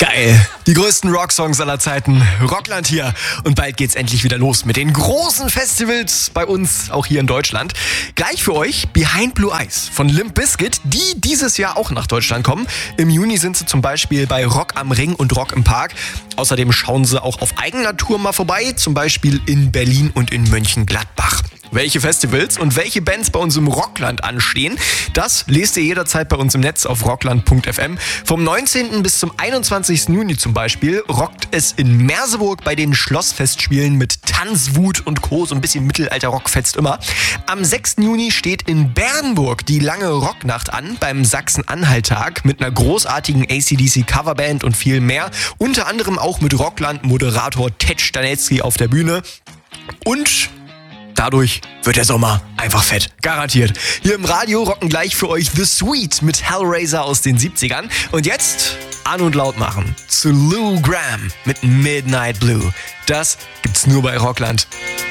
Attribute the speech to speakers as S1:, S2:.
S1: Geil. Die größten Rocksongs aller Zeiten. Rockland hier. Und bald geht's endlich wieder los mit den großen Festivals bei uns, auch hier in Deutschland. Gleich für euch Behind Blue Eyes von Limp Bizkit, die dieses Jahr auch nach Deutschland kommen. Im Juni sind sie zum Beispiel bei Rock am Ring und Rock im Park. Außerdem schauen sie auch auf eigener Tour mal vorbei, zum Beispiel in Berlin und in Mönchengladbach. Welche Festivals und welche Bands bei uns im Rockland anstehen, das lest ihr jederzeit bei uns im Netz auf rockland.fm. Vom 19. bis zum 21. Juni zum Beispiel rockt es in Merseburg bei den Schlossfestspielen mit Tanz, Wut und Co. So ein bisschen Mittelalter-Rock fetzt immer. Am 6. Juni steht in Bernburg die lange Rocknacht an beim Sachsen-Anhalt-Tag mit einer großartigen AC/DC-Coverband und viel mehr. Unter anderem auch mit Rockland-Moderator Ted Stanetzky auf der Bühne. Und dadurch wird der Sommer einfach fett. Garantiert. Hier im Radio rocken gleich für euch The Sweet mit Hellraiser aus den 70ern. Und jetzt an und laut machen zu Lou Gramm mit Midnight Blue. Das gibt's nur bei Rockland.